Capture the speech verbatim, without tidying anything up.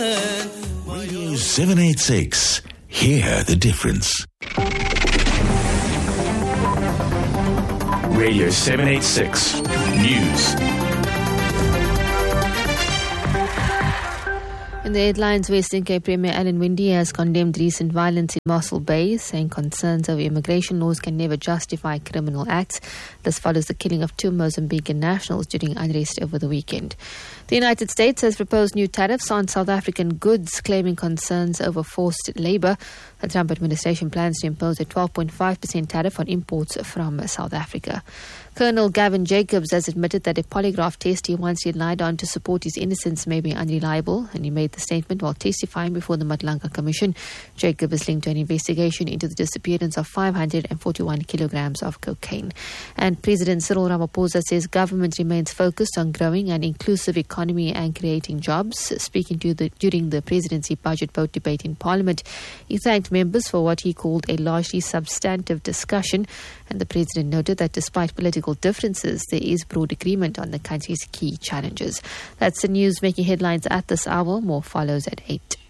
Radio seven eighty-six. Hear the difference. Radio seven eighty-six News. In the headlines, Western Cape Premier Alan Winde has condemned recent violence in Mossel Bay, saying concerns over immigration laws can never justify criminal acts. This follows the killing of two Mozambican nationals during unrest over the weekend. The United States has proposed new tariffs on South African goods, claiming concerns over forced labour. The Trump administration plans to impose a twelve point five percent tariff on imports from South Africa. Colonel Gavin Jacobs has admitted that a polygraph test he once relied on to support his innocence may be unreliable, and he made the statement while testifying before the Madlanka Commission. Jacob is linked to an investigation into the disappearance of five hundred forty-one kilograms of cocaine. And President Cyril Ramaphosa says government remains focused on growing an inclusive economy and creating jobs. Speaking to the, during the presidency budget vote debate in Parliament, he thanked members for what he called a largely substantive discussion, and the president noted that despite political differences, there is broad agreement on the country's key challenges. That's the news making headlines at this hour. More follows at eight.